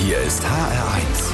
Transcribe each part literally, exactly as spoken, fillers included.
Hier ist H R eins.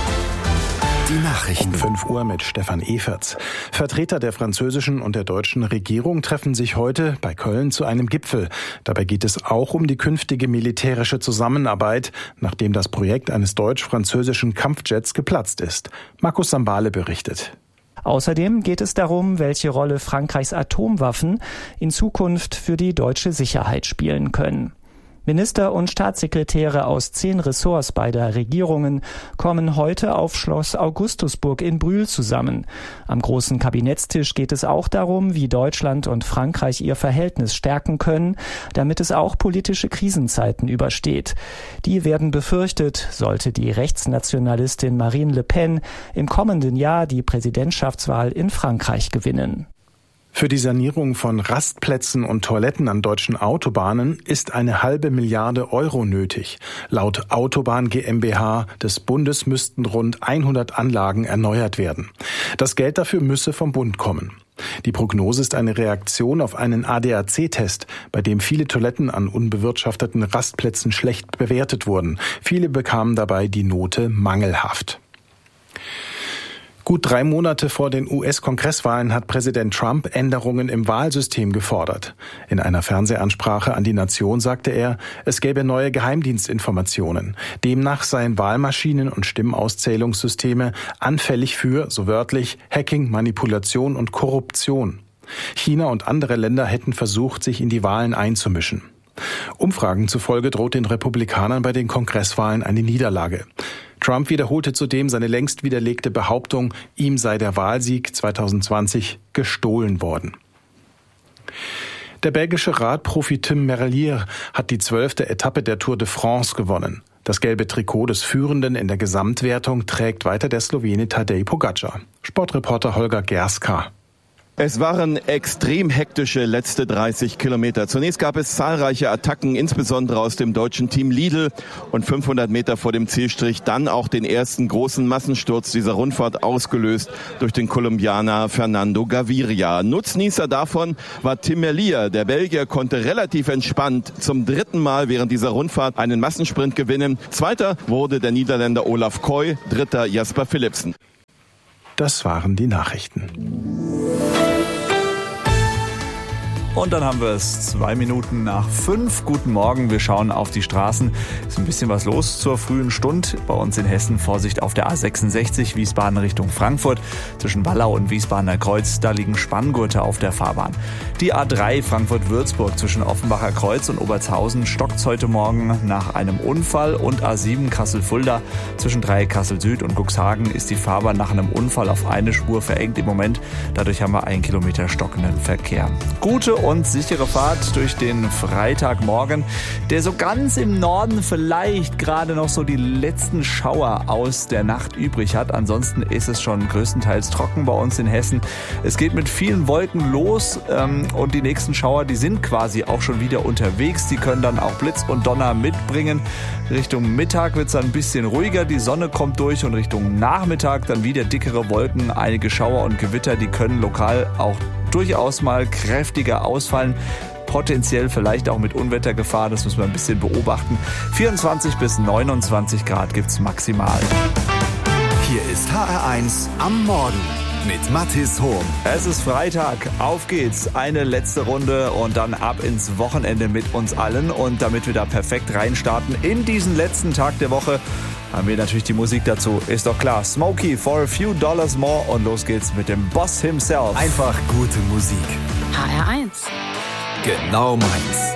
Die Nachrichten. Um fünf Uhr mit Stefan Eferts. Vertreter der französischen und der deutschen Regierung treffen sich heute bei Köln zu einem Gipfel. Dabei geht es auch um die künftige militärische Zusammenarbeit, nachdem das Projekt eines deutsch-französischen Kampfjets geplatzt ist. Markus Sambale berichtet. Außerdem geht es darum, welche Rolle Frankreichs Atomwaffen in Zukunft für die deutsche Sicherheit spielen können. Minister und Staatssekretäre aus zehn Ressorts beider Regierungen kommen heute auf Schloss Augustusburg in Brühl zusammen. Am großen Kabinettstisch geht es auch darum, wie Deutschland und Frankreich ihr Verhältnis stärken können, damit es auch politische Krisenzeiten übersteht. Die werden befürchtet, sollte die Rechtsnationalistin Marine Le Pen im kommenden Jahr die Präsidentschaftswahl in Frankreich gewinnen. Für die Sanierung von Rastplätzen und Toiletten an deutschen Autobahnen ist eine halbe Milliarde Euro nötig. Laut Autobahn GmbH des Bundes müssten rund hundert Anlagen erneuert werden. Das Geld dafür müsse vom Bund kommen. Die Prognose ist eine Reaktion auf einen A D A C-Test, bei dem viele Toiletten an unbewirtschafteten Rastplätzen schlecht bewertet wurden. Viele bekamen dabei die Note mangelhaft. Gut drei Monate vor den U S-Kongresswahlen hat Präsident Trump Änderungen im Wahlsystem gefordert. In einer Fernsehansprache an die Nation sagte er, es gäbe neue Geheimdienstinformationen. Demnach seien Wahlmaschinen und Stimmauszählungssysteme anfällig für, so wörtlich, Hacking, Manipulation und Korruption. China und andere Länder hätten versucht, sich in die Wahlen einzumischen. Umfragen zufolge droht den Republikanern bei den Kongresswahlen eine Niederlage. Trump wiederholte zudem seine längst widerlegte Behauptung, ihm sei der Wahlsieg zweitausendzwanzig gestohlen worden. Der belgische Radprofi Tim Merlier hat die zwölfte Etappe der Tour de France gewonnen. Das gelbe Trikot des Führenden in der Gesamtwertung trägt weiter der Slowene Tadej Pogačar. Sportreporter Holger Gerska. Es waren extrem hektische letzte dreißig Kilometer. Zunächst gab es zahlreiche Attacken, insbesondere aus dem deutschen Team Lidl. Und fünfhundert Meter vor dem Zielstrich dann auch den ersten großen Massensturz dieser Rundfahrt, ausgelöst durch den Kolumbianer Fernando Gaviria. Nutznießer davon war Tim Merlier. Der Belgier konnte relativ entspannt zum dritten Mal während dieser Rundfahrt einen Massensprint gewinnen. Zweiter wurde der Niederländer Olaf Koy, dritter Jasper Philipsen. Das waren die Nachrichten. Und dann haben wir es zwei Minuten nach fünf. Guten Morgen, wir schauen auf die Straßen. Ist ein bisschen was los zur frühen Stunde. Bei uns in Hessen Vorsicht auf der A sechsundsechzig, Wiesbaden Richtung Frankfurt. Zwischen Wallau und Wiesbadener Kreuz, da liegen Spanngurte auf der Fahrbahn. Die A drei Frankfurt-Würzburg zwischen Offenbacher Kreuz und Obertshausen stockt's heute Morgen nach einem Unfall. Und A sieben Kassel-Fulda zwischen Dreieck Kassel-Süd und Cuxhagen ist die Fahrbahn nach einem Unfall auf eine Spur verengt im Moment. Dadurch haben wir einen Kilometer stockenden Verkehr. Gute und sichere Fahrt durch den Freitagmorgen, der so ganz im Norden vielleicht gerade noch so die letzten Schauer aus der Nacht übrig hat. Ansonsten ist es schon größtenteils trocken bei uns in Hessen. Es geht mit vielen Wolken los ähm, und die nächsten Schauer, die sind quasi auch schon wieder unterwegs. Die können dann auch Blitz und Donner mitbringen. Richtung Mittag wird es dann ein bisschen ruhiger, die Sonne kommt durch und Richtung Nachmittag dann wieder dickere Wolken, einige Schauer und Gewitter, die können lokal auch durchaus mal kräftiger ausfallen. Potenziell vielleicht auch mit Unwettergefahr, das müssen wir ein bisschen beobachten. vierundzwanzig bis neunundzwanzig Grad gibt's maximal. Hier ist H R eins am Morgen mit Mathis Hohm. Es ist Freitag, auf geht's. Eine letzte Runde und dann ab ins Wochenende mit uns allen. Und damit wir da perfekt reinstarten in diesen letzten Tag der Woche, haben wir natürlich die Musik dazu. Ist doch klar. Smokey for a few dollars more. Und los geht's mit dem Boss himself. Einfach gute Musik. H R eins. Genau meins.